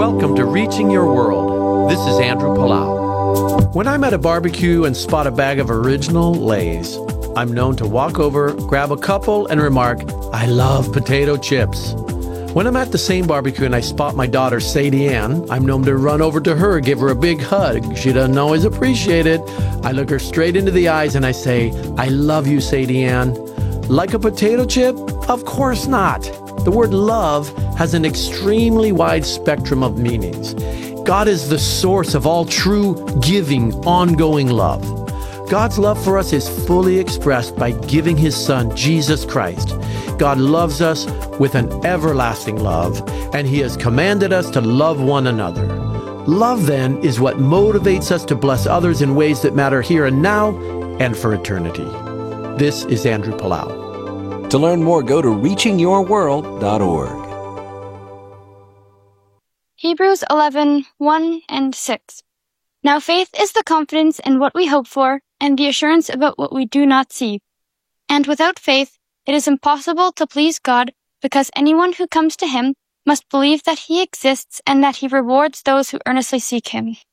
Welcome to Reaching Your World. This is Andrew Palau. When I'm at a barbecue and spot a bag of original Lay's, I'm known to walk over, grab a couple, and remark, "I love potato chips." When I'm at the same barbecue and I spot my daughter Sadie Ann, I'm known to run over to her, give her a big hug. She doesn't always appreciate it. I look her straight into the eyes and I say, "I love you, Sadie Ann." Like a potato chip? Of course not. The word love has an extremely wide spectrum of meanings. God is the source of all true, giving, ongoing love. God's love for us is fully expressed by giving His Son, Jesus Christ. God loves us with an everlasting love, and He has commanded us to love one another. Love, then, is what motivates us to bless others in ways that matter here and now and for eternity. This is Andrew Palau. To learn more, go to reachingyourworld.org. Hebrews 11:1 and 6. Now faith is the confidence in what we hope for and the assurance about what we do not see. And without faith, it is impossible to please God, because anyone who comes to Him must believe that He exists and that He rewards those who earnestly seek Him.